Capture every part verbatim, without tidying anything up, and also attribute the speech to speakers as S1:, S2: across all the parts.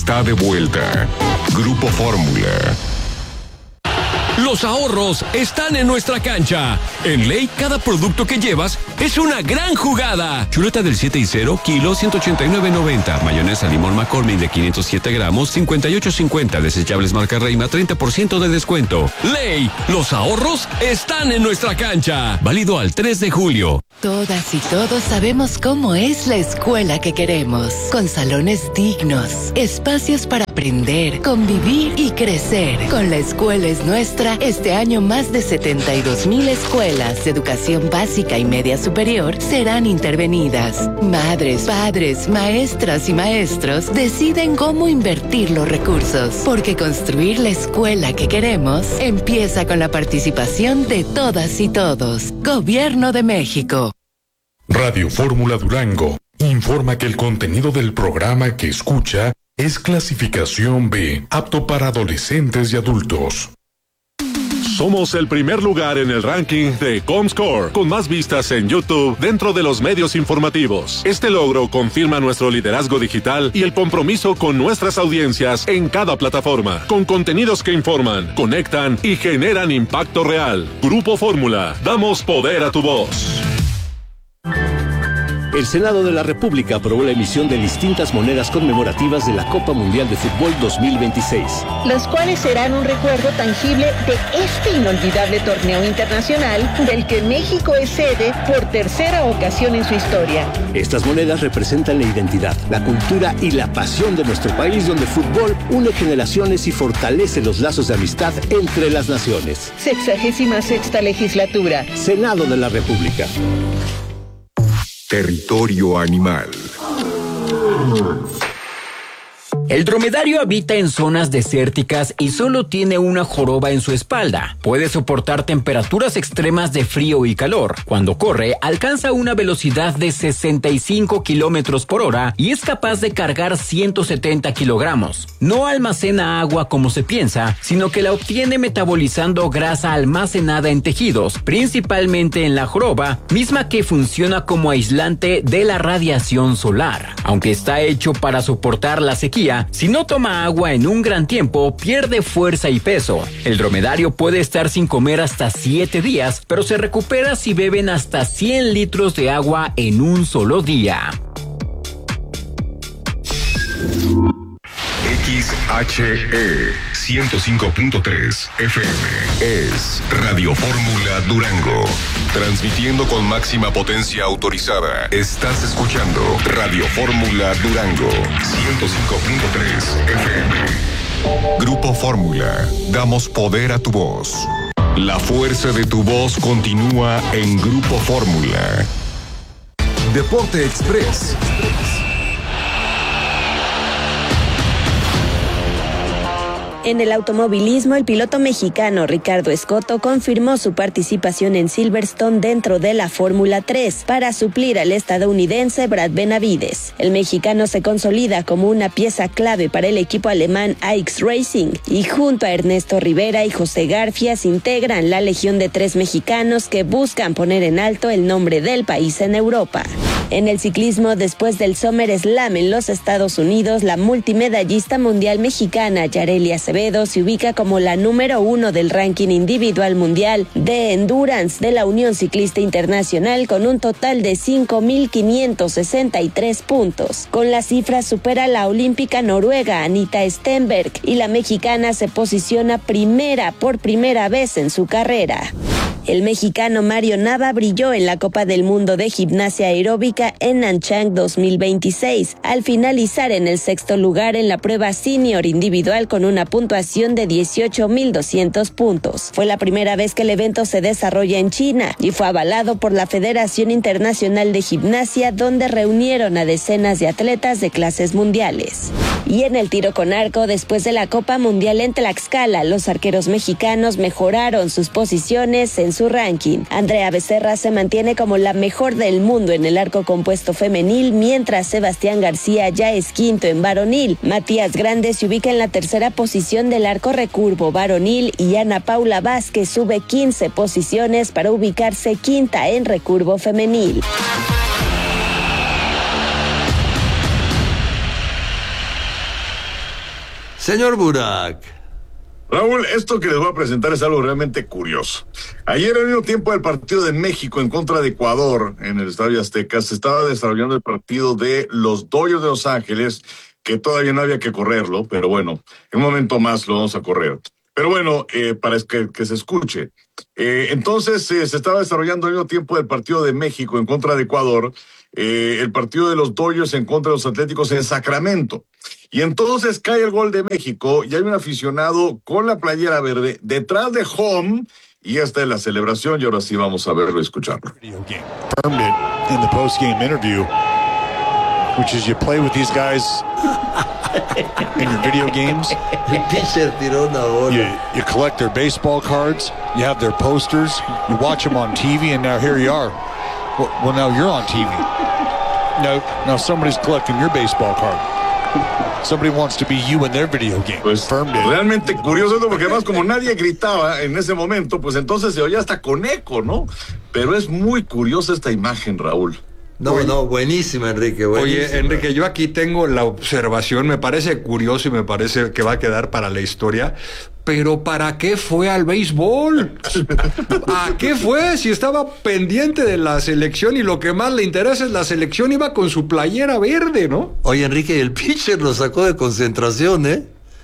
S1: está de vuelta. Grupo Fórmula.
S2: Los ahorros están en nuestra cancha. En Ley, cada producto que llevas es una gran jugada. Chuleta del siete y cero, kilo, ciento ochenta y nueve noventa. Mayonesa limón McCormick de quinientos siete gramos, cincuenta y ocho cincuenta. Desechables marca Reima, treinta por ciento de descuento. Ley, los ahorros están en nuestra cancha. Válido al tres de julio.
S3: Todas y todos sabemos cómo es la escuela que queremos. Con salones dignos, espacios para aprender, convivir y crecer. Con La Escuela es Nuestra, este año más de setenta y dos mil escuelas de educación básica y media superior serán intervenidas. Madres, padres, maestras y maestros deciden cómo invertir los recursos, porque construir la escuela que queremos empieza con la participación de todas y todos. Gobierno de México.
S4: Radio Fórmula Durango informa que el contenido del programa que escucha es clasificación B, apto para adolescentes y adultos.
S5: Somos el primer lugar en el ranking de Comscore, con más vistas en YouTube dentro de los medios informativos. Este logro confirma nuestro liderazgo digital y el compromiso con nuestras audiencias en cada plataforma, con contenidos que informan, conectan y generan impacto real. Grupo Fórmula, damos poder a tu voz.
S6: El Senado de la República aprobó la emisión de distintas monedas conmemorativas de la Copa Mundial de Fútbol dos mil veintiséis.
S7: Las cuales serán un recuerdo tangible de este inolvidable torneo internacional del que México es sede por tercera ocasión en su historia.
S6: Estas monedas representan la identidad, la cultura y la pasión de nuestro país, donde el fútbol une generaciones y fortalece los lazos de amistad entre las naciones.
S7: Sexagésima sexta legislatura.
S6: Senado de la República.
S1: Territorio animal.
S8: El dromedario habita en zonas desérticas y solo tiene una joroba en su espalda. Puede soportar temperaturas extremas de frío y calor. Cuando corre, alcanza una velocidad de sesenta y cinco kilómetros por hora y es capaz de cargar ciento setenta kilogramos. No almacena agua como se piensa, sino que la obtiene metabolizando grasa almacenada en tejidos, principalmente en la joroba, misma que funciona como aislante de la radiación solar. Aunque está hecho para soportar la sequía, si no toma agua en un gran tiempo, pierde fuerza y peso. El dromedario puede estar sin comer hasta siete días, pero se recupera si beben hasta cien litros de agua en un solo día.
S1: X H E ciento cinco punto tres F M es Radio Fórmula Durango. Transmitiendo con máxima potencia autorizada. Estás escuchando Radio Fórmula Durango ciento cinco punto tres F M. Grupo Fórmula. Damos poder a tu voz. La fuerza de tu voz continúa en Grupo Fórmula.
S9: Deporte Express.
S10: En el automovilismo, el piloto mexicano Ricardo Escoto confirmó su participación en Silverstone dentro de la Fórmula tres para suplir al estadounidense Brad Benavides. El mexicano se consolida como una pieza clave para el equipo alemán A X Racing y junto a Ernesto Rivera y José Garfias integran la legión de tres mexicanos que buscan poner en alto el nombre del país en Europa. En el ciclismo, después del Summer Slam en los Estados Unidos, la multimedallista mundial mexicana Yarelia Acevedo se ubica como la número uno del ranking individual mundial de endurance de la Unión Ciclista Internacional con un total de cinco mil quinientos sesenta y tres puntos. Con la cifra supera a la olímpica noruega Anita Stenberg y la mexicana se posiciona primera por primera vez en su carrera. El mexicano Mario Nava brilló en la Copa del Mundo de Gimnasia Aeróbica en Nanchang dos mil veintiséis, al finalizar en el sexto lugar en la prueba senior individual con una puntuación de dieciocho mil doscientos puntos. Fue la primera vez que el evento se desarrolla en China y fue avalado por la Federación Internacional de Gimnasia, donde reunieron a decenas de atletas de clases mundiales. Y en el tiro con arco, después de la Copa Mundial en Tlaxcala, los arqueros mexicanos mejoraron sus posiciones en su ranking. Andrea Becerra se mantiene como la mejor del mundo en el arco compuesto femenil, mientras Sebastián García ya es quinto en varonil. Matías Grande se ubica en la tercera posición del arco recurvo varonil y Ana Paula Vázquez sube quince posiciones para ubicarse quinta en recurvo femenil.
S11: Señor Burak.
S12: Raúl, esto que les voy a presentar es algo realmente curioso. Ayer, al mismo tiempo del partido de México en contra de Ecuador en el Estadio Azteca, se estaba desarrollando el partido de los Dodgers de Los Ángeles, que todavía no había que correrlo, pero bueno, en un momento más lo vamos a correr. Pero bueno, eh, para que, que se escuche. Eh, entonces, eh, se estaba desarrollando al mismo tiempo del partido de México en contra de Ecuador, eh, el partido de los Dodgers en contra de los Atléticos en Sacramento. Y entonces cae el gol de México y hay un aficionado con la playera verde detrás de home y esta es la celebración y ahora sí vamos a verlo y escucharlo.
S13: Confirmed it in the post-game interview, which is you play with these guys in your video games.
S11: El pitcher tiró una bola.
S13: You, you collect their baseball cards, you have their posters, you watch them on T V, and now here you are. Well, well now you're on T V. Now, now somebody's collecting your baseball card. Somebody wants to be you in their video game.
S12: Pues realmente curioso esto, porque además como nadie gritaba en ese momento, pues entonces se oía hasta con eco, ¿no? Pero es muy curiosa esta imagen, Raúl.
S11: No, Oye, no, buenísima, Enrique. Buenísima.
S14: Oye, Enrique, yo aquí tengo la observación, me parece curioso y me parece que va a quedar para la historia, pero ¿para qué fue al béisbol? ¿A qué fue? Si estaba pendiente de la selección y lo que más le interesa es la selección, iba con su playera verde, ¿no?
S11: Oye, Enrique, el pitcher lo sacó de concentración, ¿eh?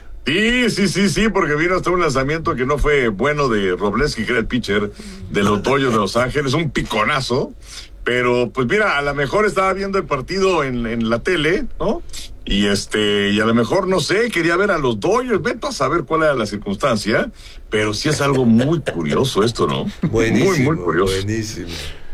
S12: Sí, sí, sí, sí, porque vino hasta un lanzamiento que no fue bueno de Robleski, que era el pitcher de los Dodgers de Los Ángeles, un piconazo. Pero, pues mira, a lo mejor estaba viendo el partido en, en la tele, ¿no? Y este, y a lo mejor, no sé, quería ver a los Dodgers, vete a saber cuál era la circunstancia, pero sí es algo muy curioso esto, ¿no?
S11: Buenísimo,
S12: muy, muy curioso.
S11: Buenísimo.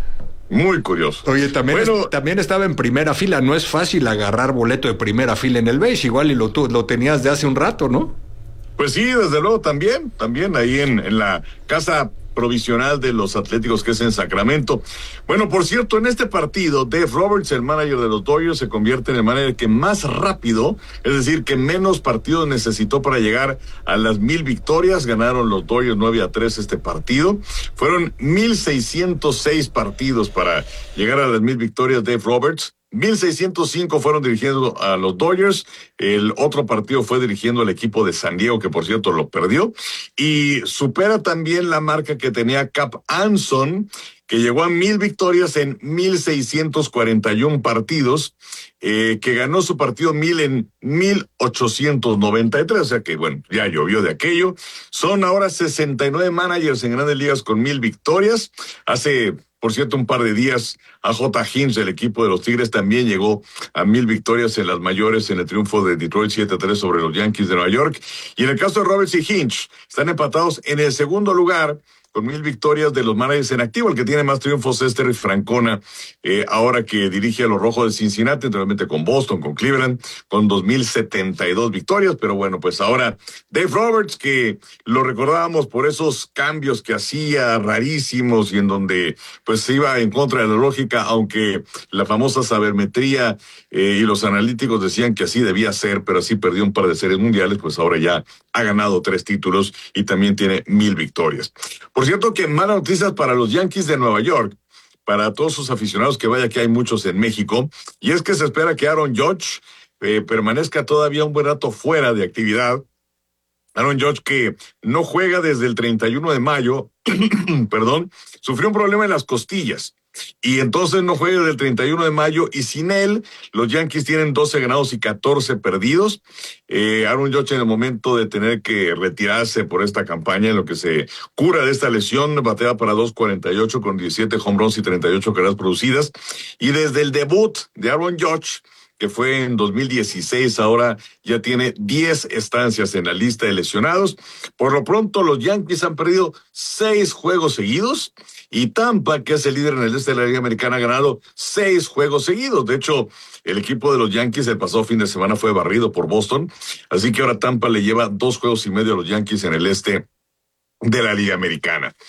S12: Muy curioso.
S14: Oye, también, bueno, es, también estaba en primera fila, no es fácil agarrar boleto de primera fila en el béis, igual y lo, lo tenías de hace un rato, ¿no?
S12: Pues sí, desde luego, también, también ahí en, en la casa provisional de los Atléticos, que es en Sacramento. Bueno, por cierto, en este partido, Dave Roberts, el manager de los Dodgers, se convierte en el manager que más rápido, es decir, que menos partidos necesitó para llegar a las mil victorias. Ganaron los Dodgers nueve a tres este partido. Fueron mil seiscientos seis partidos para llegar a las mil victorias. Dave Roberts, mil seiscientos cinco fueron dirigiendo a los Dodgers, el otro partido fue dirigiendo al equipo de San Diego, que por cierto lo perdió, y supera también la marca que tenía Cap Anson, que llegó a mil victorias en mil seiscientos cuarenta y uno partidos, eh, que ganó su partido mil en mil ochocientos noventa y tres, o sea que bueno, ya llovió de aquello. Son ahora sesenta y nueve managers en Grandes Ligas con mil victorias. Hace, por cierto, un par de días, A J. Hinch, el equipo de los Tigres, también llegó a mil victorias en las mayores en el triunfo de Detroit siete a tres sobre los Yankees de Nueva York. Y en el caso de Roberts y Hinch, están empatados en el segundo lugar con mil victorias de los managers en activo. El que tiene más triunfos es Terry Francona, eh, ahora que dirige a los Rojos de Cincinnati, naturalmente con Boston, con Cleveland, con dos mil setenta y dos victorias. Pero bueno, pues ahora Dave Roberts, que lo recordábamos por esos cambios que hacía rarísimos y en donde pues se iba en contra de la lógica, aunque la famosa sabermetría eh, y los analíticos decían que así debía ser, pero así perdió un par de series mundiales, pues ahora ya ha ganado tres títulos y también tiene mil victorias. Por cierto que malas noticias para los Yankees de Nueva York, para todos sus aficionados, que vaya que hay muchos en México, y es que se espera que Aaron Judge eh, permanezca todavía un buen rato fuera de actividad. Aaron Judge, que no juega desde el treinta y uno de mayo, perdón, sufrió un problema en las costillas. Y entonces no juega desde el treinta y uno de mayo, y sin él, los Yankees tienen doce ganados y catorce perdidos. Eh, Aaron Judge, en el momento de tener que retirarse por esta campaña, en lo que se cura de esta lesión, batea para dos cuarenta y ocho con diecisiete home runs y treinta y ocho carreras producidas. Y desde el debut de Aaron Judge, que fue en dos mil dieciséis, ahora ya tiene diez estancias en la lista de lesionados. Por lo pronto, los Yankees han perdido seis juegos seguidos, y Tampa, que es el líder en el este de la Liga Americana, ha ganado seis juegos seguidos. De hecho, el equipo de los Yankees el pasado fin de semana fue barrido por Boston, así que ahora Tampa le lleva dos juegos y medio a los Yankees en el este de la Liga Americana.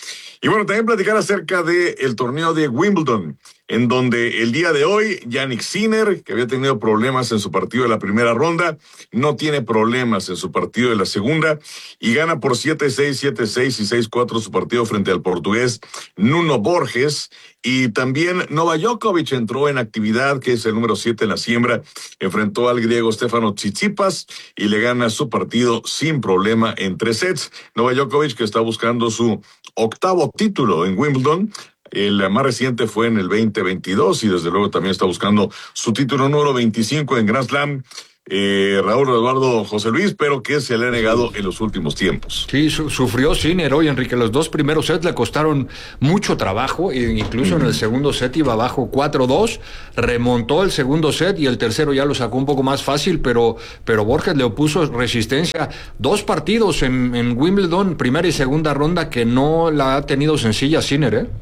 S12: Y bueno, también platicar acerca del torneo de Wimbledon, en donde el día de hoy, Jannik Sinner, que había tenido problemas en su partido de la primera ronda, no tiene problemas en su partido de la segunda, y gana por siete seis, siete seis y seis cuatro su partido frente al portugués Nuno Borges. Y también Novak Djokovic entró en actividad, que es el número siete en la siembra, enfrentó al griego Stefano Tsitsipas y le gana su partido sin problema en tres sets. Novak Djokovic, que está buscando su octavo título en Wimbledon. El más reciente fue en el veinte veintidós y desde luego también está buscando su título número veinticinco en Grand Slam. Eh, Raúl Eduardo José Luis, pero que se le ha negado en los últimos tiempos.
S14: Sí, su sufrió Sinner hoy, Enrique. Los dos primeros sets le costaron mucho trabajo, e incluso mm. en el segundo set iba abajo cuatro dos, remontó el segundo set y el tercero ya lo sacó un poco más fácil, pero, pero Borges le opuso resistencia. Dos partidos en, en Wimbledon, primera y segunda ronda, que no la ha tenido sencilla Sinner, ¿eh?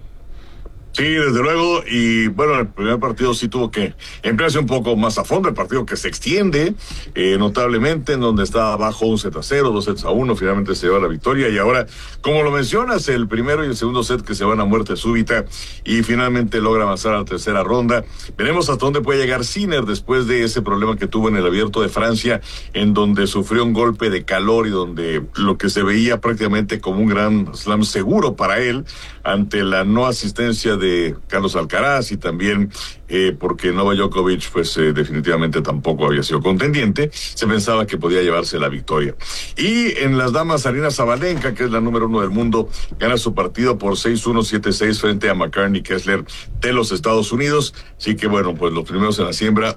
S12: Sí, desde luego, y bueno, el primer partido sí tuvo que emplearse un poco más a fondo, el partido que se extiende eh, notablemente, en donde está abajo un set a cero, dos sets a uno, finalmente se lleva la victoria, y ahora, como lo mencionas, el primero y el segundo set que se van a muerte súbita, y finalmente logra avanzar a la tercera ronda. Veremos hasta dónde puede llegar Sinner después de ese problema que tuvo en el Abierto de Francia, en donde sufrió un golpe de calor y donde lo que se veía prácticamente como un gran slam seguro para él, ante la no asistencia de de Carlos Alcaraz y también eh, porque Novak Djokovic pues eh, definitivamente tampoco había sido contendiente, se pensaba que podía llevarse la victoria. Y en las damas, Aryna Sabalenka, que es la número uno del mundo, gana su partido por seis uno, siete seis frente a McCartney Kessler de los Estados Unidos, así que bueno, pues los primeros en la siembra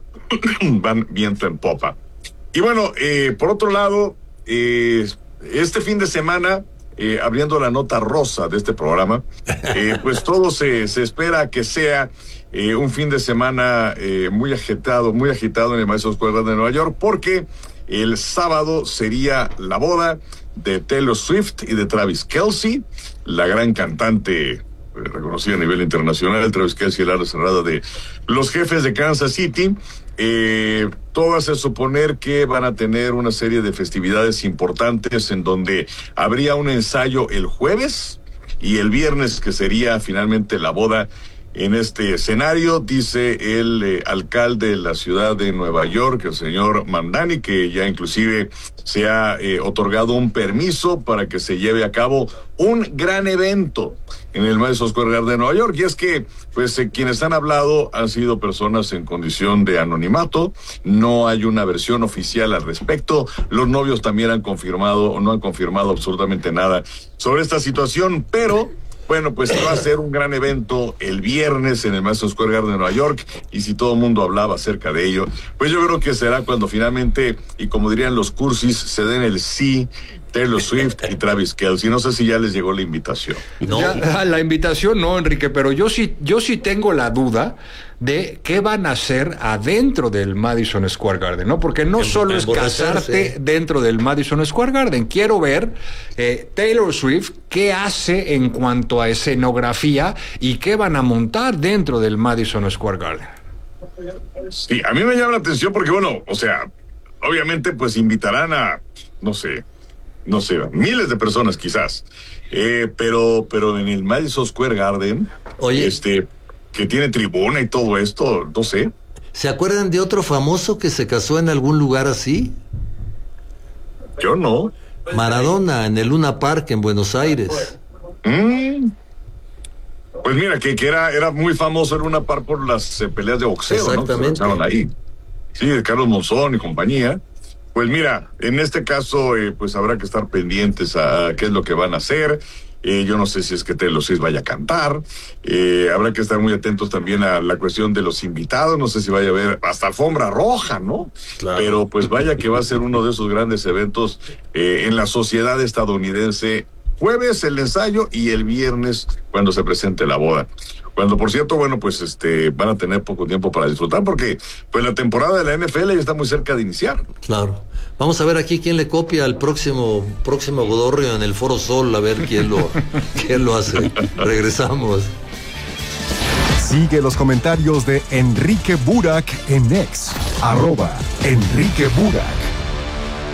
S12: van viento en popa. Y bueno, eh, por otro lado, eh, este fin de semana, Eh, abriendo la nota rosa de este programa, eh, pues todo se, se espera que sea eh, un fin de semana eh, muy agitado, muy agitado en el Madison Square Garden de Nueva York, porque el sábado sería la boda de Taylor Swift y de Travis Kelce, la gran cantante eh, reconocida a nivel internacional. Travis Kelce, el ala cerrada de los Jefes de Kansas City. Eh, todo hace suponer que van a tener una serie de festividades importantes en donde habría un ensayo el jueves y el viernes, que sería finalmente la boda en este escenario. Dice el eh, alcalde de la ciudad de Nueva York, el señor Mamdani, que ya inclusive se ha eh, otorgado un permiso para que se lleve a cabo un gran evento en el Madison Square Garden de Nueva York. Y es que, pues, eh, quienes han hablado han sido personas en condición de anonimato. No hay una versión oficial al respecto. Los novios también han confirmado o no han confirmado absolutamente nada sobre esta situación, pero bueno, pues va a ser un gran evento el viernes en el Madison Square Garden de Nueva York, y si todo el mundo hablaba acerca de ello, pues yo creo que será cuando finalmente, y como dirían los cursis, se den el sí Taylor Swift y Travis Kelce. No sé si ya les llegó la invitación.
S14: No. Ya, la invitación no, Enrique, pero yo sí, yo sí tengo la duda de qué van a hacer adentro del Madison Square Garden, ¿no? Porque no solo es casarte dentro del Madison Square Garden. Quiero ver eh, Taylor Swift qué hace en cuanto a escenografía y qué van a montar dentro del Madison Square Garden.
S12: Sí, a mí me llama la atención porque, bueno, o sea, obviamente pues invitarán a, no sé, no sé, miles de personas quizás, eh, pero, pero en el Madison Square Garden,
S11: oye,
S12: este, que tiene tribuna y todo esto, no sé.
S11: ¿Se acuerdan de otro famoso que se casó en algún lugar así?
S12: Yo no.
S11: Maradona, en el Luna Park en Buenos Aires.
S12: Mm. Pues mira, que, que era, era muy famoso el Luna Park por las eh, peleas de boxeo,
S11: exactamente,
S12: ¿no? Ahí. Sí, de Carlos Monzón y compañía. Pues mira, en este caso, eh, pues habrá que estar pendientes a, a qué es lo que van a hacer. Eh, yo no sé si es que Taylor Swift vaya a cantar. Eh, habrá que estar muy atentos también a la cuestión de los invitados. No sé si vaya a haber hasta alfombra roja, ¿no? Claro. Pero pues vaya que va a ser uno de esos grandes eventos eh, en la sociedad estadounidense. Jueves el ensayo y el viernes cuando se presente la boda. Cuando, por cierto, bueno, pues este van a tener poco tiempo para disfrutar porque pues la temporada de la N F L ya está muy cerca de iniciar.
S11: Claro. Vamos a ver aquí quién le copia al próximo próximo Godorrio en el Foro Sol, a ver quién lo quién lo hace. Regresamos.
S9: Sigue los comentarios de Enrique Burak en X, arroba Enrique Burak.